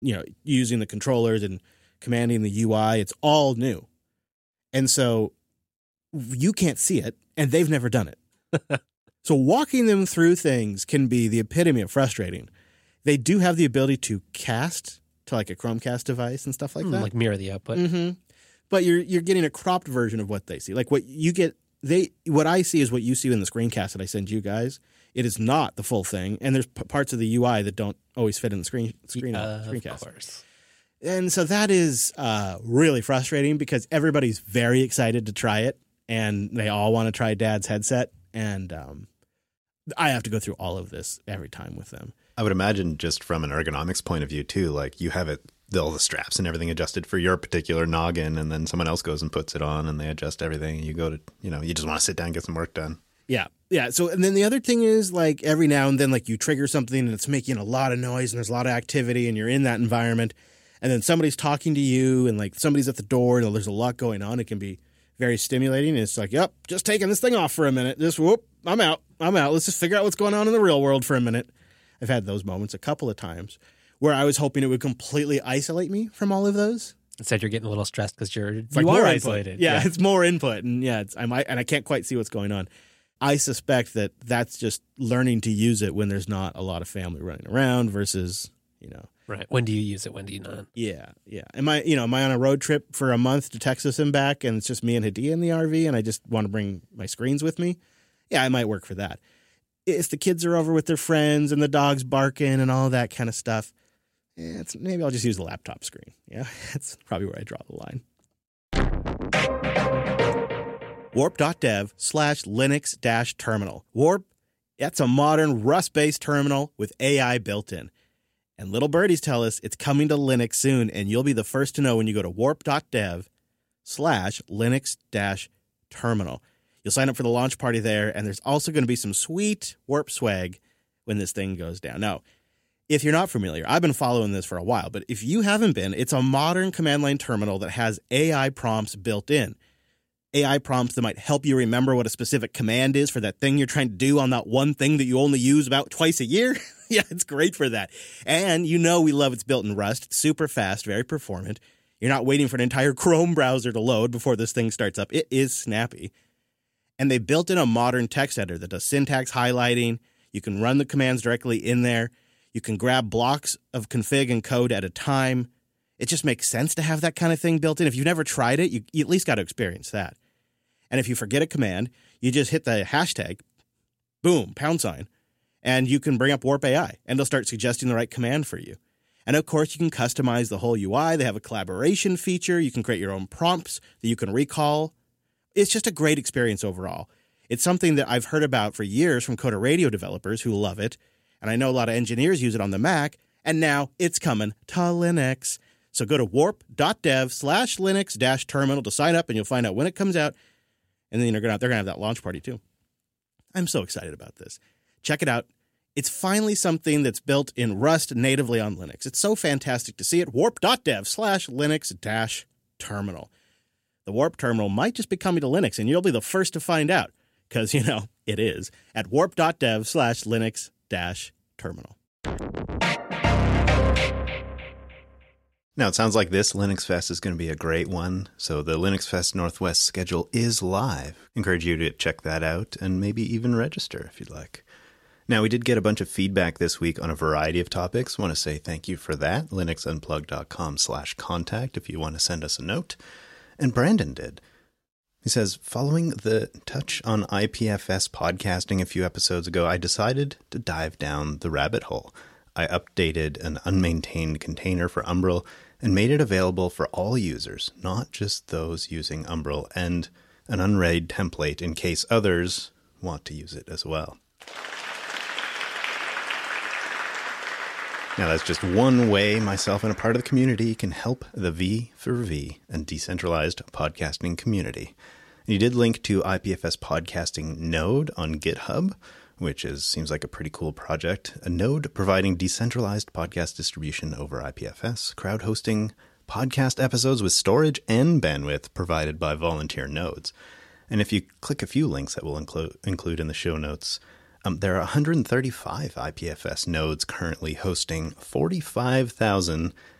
using the controllers and commanding the UI. It's all new. And so you can't see it, and they've never done it. So walking them through things can be the epitome of frustrating. They do have the ability to cast to like a Chromecast device and stuff like that. Like mirror the output. Mm-hmm. But you're getting a cropped version of what they see. Like what you get, what I see is what you see in the screencast that I send you guys. It is not the full thing, and there's parts of the UI that don't always fit in the screencast. Of course. And so that is really frustrating because everybody's very excited to try it, and they all want to try Dad's headset, and I have to go through all of this every time with them. I would imagine just from an ergonomics point of view too, like you have all the straps and everything adjusted for your particular noggin, and then someone else goes and puts it on and they adjust everything, and you go to, you just want to sit down and get some work done. Yeah. Yeah. So, and then the other thing is like every now and then, like you trigger something and it's making a lot of noise and there's a lot of activity and you're in that environment, and then somebody's talking to you and like somebody's at the door and there's a lot going on. It can be very stimulating. And it's like, yep, just taking this thing off for a minute. Just whoop, I'm out. Let's just figure out what's going on in the real world for a minute. I've had those moments a couple of times where I was hoping it would completely isolate me from all of those. Instead, you're getting a little stressed because you like are isolated. Yeah, it's more input, and I can't quite see what's going on. I suspect that that's just learning to use it when there's not a lot of family running around versus, Right. When do you use it? When do you not? Yeah, yeah. Am I on a road trip for a month to Texas and back, and it's just me and Hadia in the RV, and I just want to bring my screens with me? Yeah, I might work for that. If the kids are over with their friends and the dog's barking and all that kind of stuff, maybe I'll just use the laptop screen. Yeah, that's probably where I draw the line. Warp.dev/Linux-terminal. Warp, that's a modern Rust-based terminal with AI built in. And little birdies tell us it's coming to Linux soon, and you'll be the first to know when you go to warp.dev/Linux-terminal. You'll sign up for the launch party there, and there's also going to be some sweet Warp swag when this thing goes down. Now, if you're not familiar, I've been following this for a while, but if you haven't been, it's a modern command line terminal that has AI prompts built in. AI prompts that might help you remember what a specific command is for that thing you're trying to do on that one thing that you only use about twice a year. Yeah, it's great for that. And we love it's built in Rust. It's super fast, very performant. You're not waiting for an entire Chrome browser to load before this thing starts up. It is snappy. And they built in a modern text editor that does syntax highlighting. You can run the commands directly in there. You can grab blocks of config and code at a time. It just makes sense to have that kind of thing built in. If you've never tried it, you at least got to experience that. And if you forget a command, you just hit the hashtag, boom, #, and you can bring up Warp AI, and it'll start suggesting the right command for you. And of course, you can customize the whole UI. They have a collaboration feature. You can create your own prompts that you can recall. It's just a great experience overall. It's something that I've heard about for years from Coda Radio developers who love it. And I know a lot of engineers use it on the Mac. And now it's coming to Linux. So go to warp.dev/Linux-terminal to sign up, and you'll find out when it comes out. And then they're going to have that launch party too. I'm so excited about this. Check it out. It's finally something that's built in Rust natively on Linux. It's so fantastic to see it. Warp.dev/Linux-terminal. The Warp terminal might just be coming to Linux, and you'll be the first to find out because, it is at warp.dev/Linux-terminal. Now, it sounds like this Linux Fest is going to be a great one. So the Linux Fest Northwest schedule is live. Encourage you to check that out and maybe even register if you'd like. Now, we did get a bunch of feedback this week on a variety of topics. Want to say thank you for that. linuxunplugged.com/contact if you want to send us a note. And Brandon did. He says, following the touch on IPFS podcasting a few episodes ago, I decided to dive down the rabbit hole. I updated an unmaintained container for Umbrel and made it available for all users, not just those using Umbrel, and an Unraid template in case others want to use it as well. Now, that's just one way myself and a part of the community can help the V for V and decentralized podcasting community. And you did link to IPFS Podcasting Node on GitHub, which seems like a pretty cool project. A node providing decentralized podcast distribution over IPFS, crowd hosting podcast episodes with storage and bandwidth provided by volunteer nodes. And if you click a few links that we'll include in the show notes, There are 135 IPFS nodes currently hosting